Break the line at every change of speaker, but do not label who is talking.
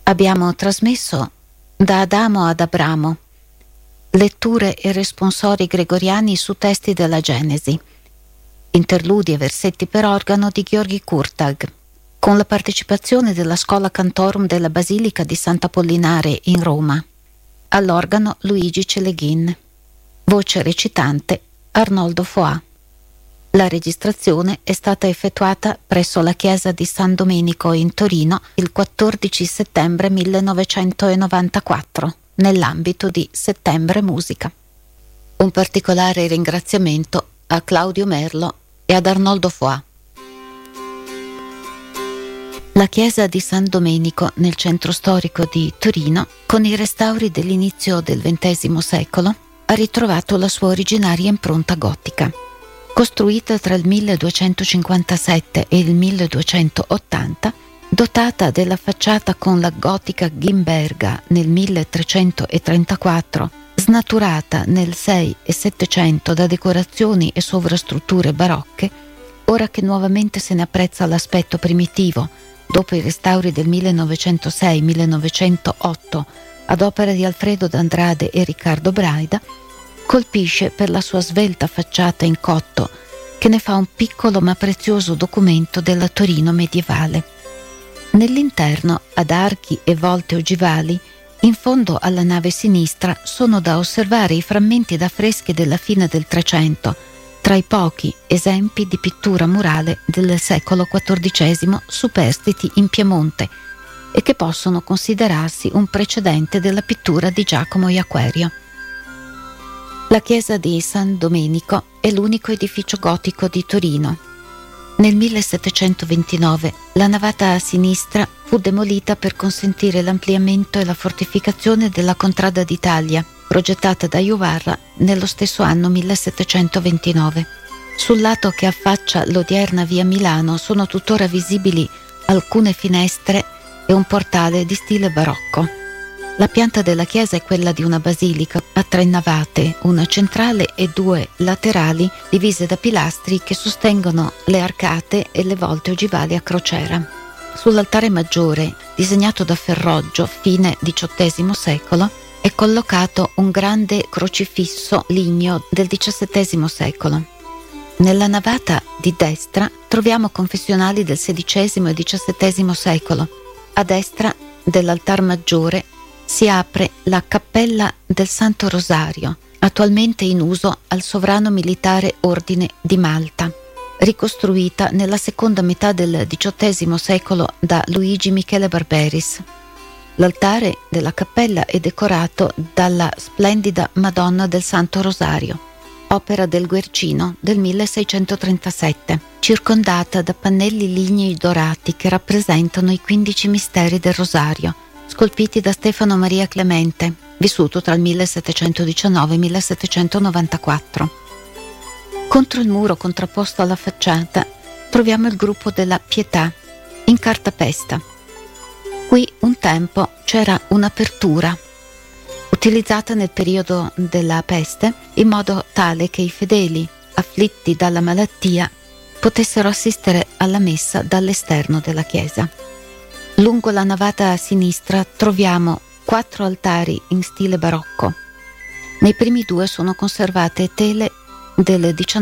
Abbiamo trasmesso Da Adamo ad Abramo, letture e responsori gregoriani su testi della Genesi, interludi e versetti per organo di Gheorghi Curtag, con la partecipazione della Schola Cantorum della Basilica di Sant'Apollinare in Roma. All'organo Luigi Celeghin. Voce recitante Arnoldo Foà. La registrazione è stata effettuata presso la chiesa di San Domenico in Torino il 14 settembre 1994, nell'ambito di Settembre Musica. Un particolare ringraziamento a Claudio Merlo e ad Arnoldo Foà. La chiesa di San Domenico nel centro storico di Torino, con i restauri dell'inizio del XX secolo, ha ritrovato la sua originaria impronta gotica. Costruita tra il 1257 e il 1280, dotata della facciata con la gotica Gimberga nel 1334, snaturata nel 6 e 700 da decorazioni e sovrastrutture barocche, ora che nuovamente se ne apprezza l'aspetto primitivo, dopo i restauri del 1906-1908 ad opera di Alfredo d'Andrade e Riccardo Braida, colpisce per la sua svelta facciata in cotto, che ne fa un piccolo ma prezioso documento della Torino medievale. Nell'interno, ad archi e volte ogivali, in fondo alla nave sinistra sono da osservare i frammenti d'affreschi della fine del Trecento, tra i pochi esempi di pittura murale del secolo XIV superstiti in Piemonte e che possono considerarsi un precedente della pittura di Giacomo Jaquerio. La chiesa di San Domenico è l'unico edificio gotico di Torino. Nel 1729 la navata a sinistra fu demolita per consentire l'ampliamento e la fortificazione della Contrada d'Italia, progettata da Juvarra nello stesso anno 1729. Sul lato che affaccia l'odierna via Milano sono tuttora visibili alcune finestre e un portale di stile barocco. La pianta della chiesa è quella di una basilica a 3 navate, una centrale e 2 laterali divise da pilastri che sostengono le arcate e le volte ogivali a crociera. Sull'altare maggiore, disegnato da Ferroggio, fine XVIII secolo, è collocato un grande crocifisso ligneo del XVII secolo. Nella navata di destra troviamo confessionali del XVI e XVII secolo. A destra dell'altar maggiore si apre la cappella del Santo Rosario, attualmente in uso al Sovrano Militare Ordine di Malta, ricostruita nella seconda metà del XVIII secolo da Luigi Michele Barberis. L'altare della cappella è decorato dalla splendida Madonna del Santo Rosario, opera del Guercino del 1637, circondata da pannelli lignei dorati che rappresentano i 15 misteri del Rosario, scolpiti da Stefano Maria Clemente, vissuto tra il 1719 e il 1794. Contro il muro contrapposto alla facciata troviamo il gruppo della Pietà, in cartapesta. Qui un tempo c'era un'apertura, utilizzata nel periodo della peste, in modo tale che i fedeli, afflitti dalla malattia, potessero assistere alla messa dall'esterno della chiesa. Lungo la navata a sinistra troviamo 4 altari in stile barocco. Nei primi 2 sono conservate tele del XIX